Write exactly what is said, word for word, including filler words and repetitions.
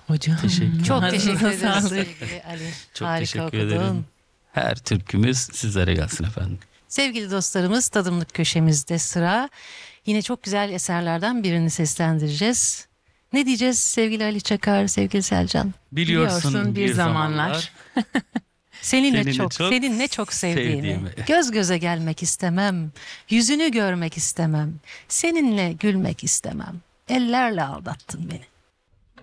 Hocam. Teşekkür Çok Ağzınıza teşekkür ederiz sağlık. sevgili Ali. Çok Harika teşekkür okudun. ederim. Her türkümüz sizlere gelsin efendim. Sevgili dostlarımız, tadımlık köşemizde sıra. Yine çok güzel eserlerden birini seslendireceğiz. Ne diyeceğiz sevgili Ali Çakar, sevgili Selcan? Biliyorsun, Biliyorsun bir zamanlar. Seninle, Seninle çok, çok seninle çok sevdiğimi, sevdiğimi. göz göze gelmek istemem, yüzünü görmek istemem, seninle gülmek istemem. Ellerle aldattın beni.